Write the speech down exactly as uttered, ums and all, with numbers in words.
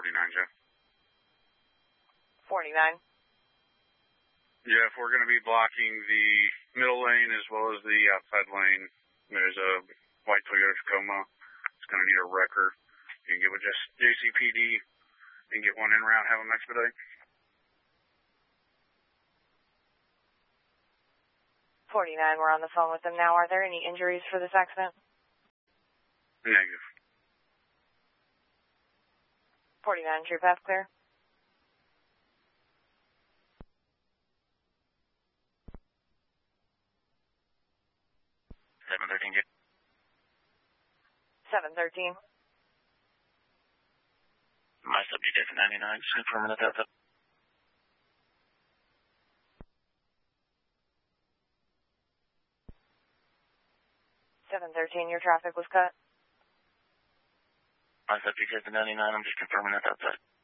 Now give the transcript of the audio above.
forty-nine, Jeff. forty-nine. Jeff, we're going to be blocking the middle lane as well as the outside lane. There's a white Toyota Tacoma. It's going to need a wrecker. You can get with just J C P D and get one in route, have them expedite. forty-nine, we're on the phone with them now. Are there any injuries for this accident? Negative. forty-nine, true path clear. seven thirteen, Jeff. seven thirteen. My subject is ninety-nine, just confirming that that's up. seven thirteen, your traffic was cut. My subject is ninety-nine, I'm just confirming that that's up.